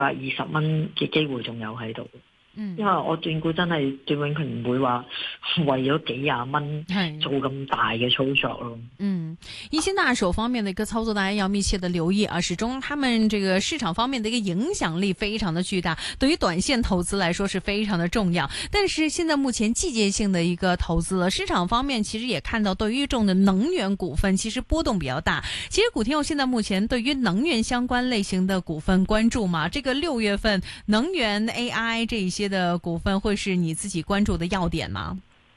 20蚊嘅機會仲有喺度。 嗯， 因為我斷估真係斷永佢唔會話為咗幾廿蚊做咁大嘅操作咯。 嗯，一些大手方面的一個操作，大家要密切的留意啊！始終他們這個市場方面的一個影響力非常的巨大，對於短線投資來說是非常的重要。但是現在目前季節性的一個投資了，市場方面其實也看到對於這種的能源股份其實波動比較大。其實古天佑現在目前對於能源相關類型的股份關注嗎？這個6月份能源 AI 這一些的股份會是你自己關注的要點嗎？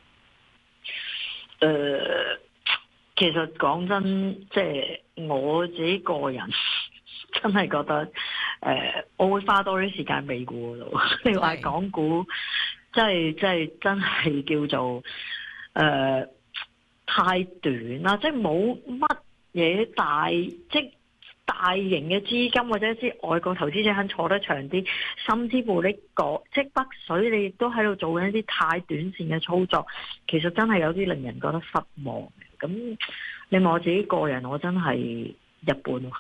其實講真，即係我自己個人真係覺得，我會花多啲時間美股嗰度。你話港股，真係叫做太短啦，即係冇乜嘢大，即大型嘅資金或者啲外國投資者肯坐得長啲，甚至乎你即北水你亦都喺度做緊一啲太短線嘅操作，其實真係有啲令人覺得失望嘅。咁你問我自己個人，我真係一般咯。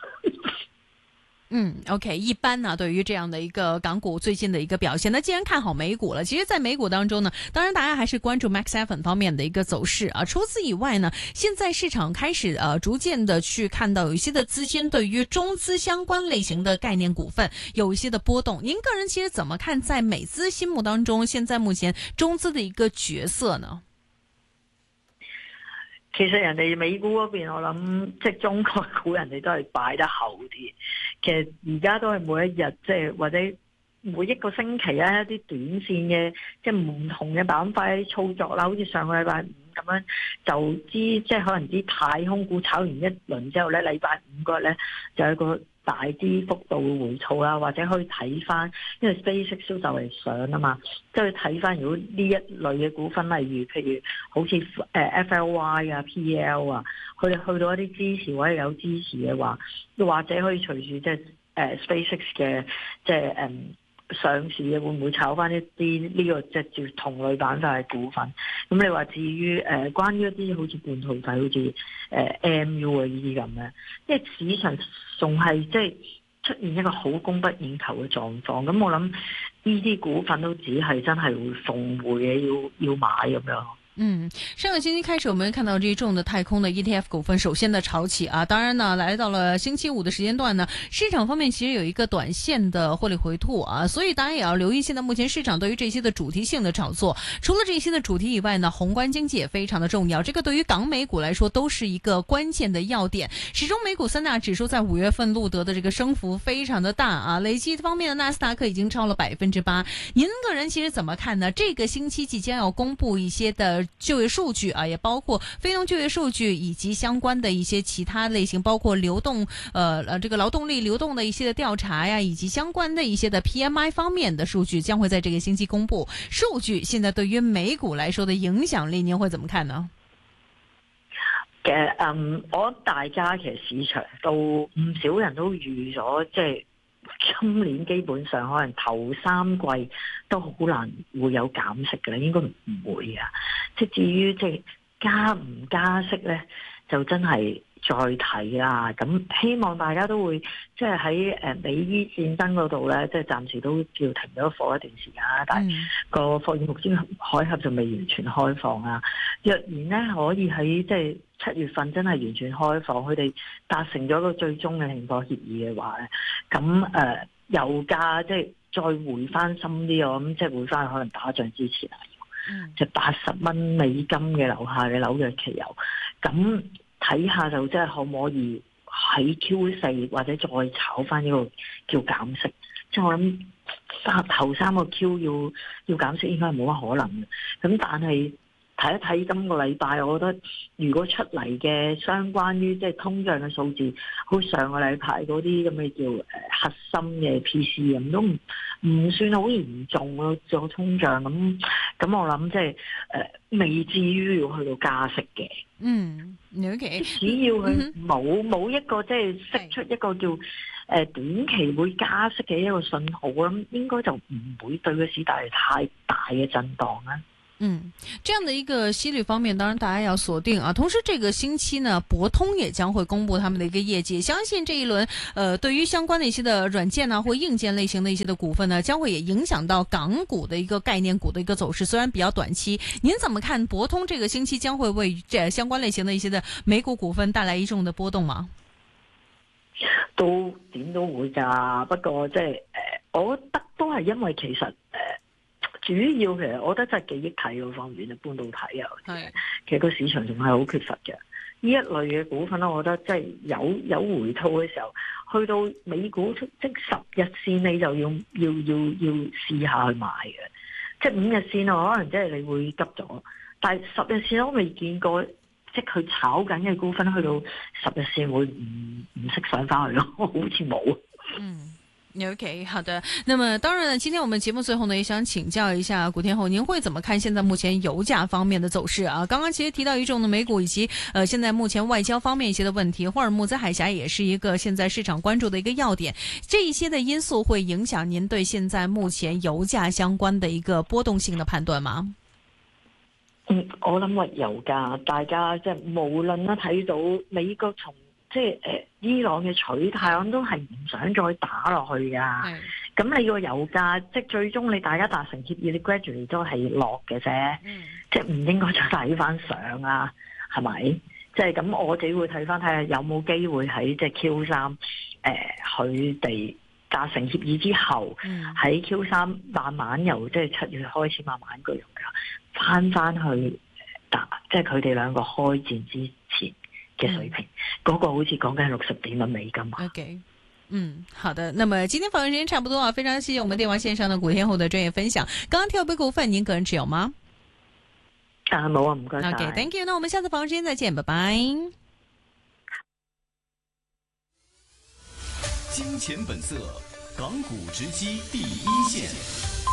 OK， 一般呢，對於這樣的一個港股最近的一個表現，那既然看好美股了，其實在美股當中呢，當然大家還是關注 Max 7方面的一個走勢啊。除此以外呢，現在市場開始逐漸的去看到有一些的資金對於中資相關類型的概念股份有一些的波動。您個人其實怎麼看在美資心目當中，現在目前中資的一個角色呢？ 其實人哋美股嗰邊，我諗即係中國股，人哋都係擺得厚啲。其實而家都係每一日，即係或者每一個星期啊，一啲短線嘅即係唔同嘅板塊操作啦。好似上個禮拜五咁樣，就即係可能啲太空股炒完一輪之後咧，禮拜五嗰日咧就有一個大啲幅度嘅回吐啦，或者可以睇翻，因為 SpaceX 銷售嚟上啊嘛，即係睇翻如果呢一類嘅股份，例如譬如好似FLY 啊、PL 啊，佢哋去到一啲支持或者有支持嘅話，又或者可以隨住即係SpaceX 嘅即係上市嘅會唔會炒翻一啲呢個即係叫同類板塊嘅股份？咁你話至於關於一啲好似半導體，好似MU 啊呢啲咁咧，即係市場仲係即係出現一個好供不應求嘅狀況。咁我諗呢啲股份都只係真係會逢回嘅，要買咁樣。 上個星期開始，我們看到這一眾的太空的 ETF 股份首先的炒起啊，當然呢，來到了星期五的時間段呢，市場方面其實有一個短線的獲利回吐啊，所以大家也要留意現在目前市場對於這些的主題性的炒作。除了這些的主題以外呢，宏觀經濟也非常的重要，這個對於港美股來說都是一個關鍵的要點。始終美股三大指數在5月份錄得的這個升幅非常的大啊，累計方面的納斯達克已經超了8%。您個人其實怎麼看呢？這個星期即將要公布一些的就業數據啊，也包括非農就業數據以及相關的一些其他類型，包括流動這個勞動力流動的一些的調查呀，以及相關的一些的 PMI 方面的數據將會在這個星期公布。數據現在對於美股來說的影響力，您會怎麼看呢？ 我大家其實市場都唔少人都預咗，即係今年基本上可能頭3季都好難會有減息嘅啦，應該唔會啊。即係至於即係加唔加息咧，就真係再睇啦。咁希望大家都會即係喺美伊戰爭嗰度咧，即係暫時都叫停咗火一段時間啦。但係個霍爾木茲海峽就未完全開放啊。若然咧可以喺即係7月份真係完全開放，佢哋達成咗個最終嘅停火協議嘅話咧，咁油價即係再回翻深啲，我諗即係回翻可能打仗之前啊，就80蚊美金嘅樓下嘅紐約期油，咁睇下就即係可唔可以喺 Q4 或者再炒翻呢個叫減息，即係我諗頭3個 Q 要減息應該係冇乜可能嘅，咁但係睇一睇今個禮拜，我覺得如果出嚟嘅相關於即係通脹嘅數字，好似上個禮拜嗰啲咁嘅叫核心嘅 PC 咁，都唔算好嚴重咯，做通脹咁我諗即係未至於要去到加息嘅。 OK， 只要佢冇一個即係釋出一個叫短期會加息嘅一個信號，咁應該就唔會對個市帶嚟太大嘅震盪啦。 这样的一个息率方面，当然大家要锁定啊。同时，这个星期呢，博通也将会公布他们的一个业绩。相信这一轮，对于相关的一些的软件啊或硬件类型的一些的股份呢，将会也影响到港股的一个概念股的一个走势。虽然比较短期，您怎么看博通这个星期将会为这相关类型的一些的美股股份帶來一眾的波動嗎？ 都點都會㗎，不過即係我覺得都係因為其實主要其實我覺得真係記憶體嗰方面，半導體啊，其實個市場仲係好缺乏嘅。呢一類嘅股份咧，我覺得即係有回吐嘅時候，去到美股即10日線你就要試下去買嘅，即係5日線啊，可能即係你會急咗，但係10日線我未見過，即係佢炒緊嘅股份去到10日線會唔識上翻去咯，好似冇。 OK， 好的。那麼當然呢，今天我們節目最後呢，也想請教一下古天后，您會怎麼看現在目前油價方面的走勢啊？剛剛其實提到一眾的美股以及現在目前外交方面一些的問題，霍爾木茲海峽也是一個現在市場關注的一個要點。這一些的因素會影響您對現在目前油價相關的一個波動性的判斷嗎？ 我諗話油價，大家即係無論啦睇到美國從即係伊朗嘅取態，我都係唔想再打落去噶。咁你個油價即係最終你大家達成協議，你 gradually 都係落嘅啫。即係唔應該再睇翻上啊，係咪？即係咁我自己會睇翻睇下有冇機會喺即係 Q3 佢哋達成協議之後，喺 Q3 慢慢由即係7月開始慢慢個油價翻去打，即係佢哋兩個開戰之前嘅水平，嗰個好似講緊係60點嘅美金啊。 OK， 好的。那麼今天訪問時間差不多啊，非常謝謝我們電話線上的古天后的專業分享。剛剛提到杯股份，您個人持有嗎？ 冇啊，唔該晒。 OK，Thank you。那我們下次訪問時間再見，拜拜。 金錢本色，港股直擊第一線。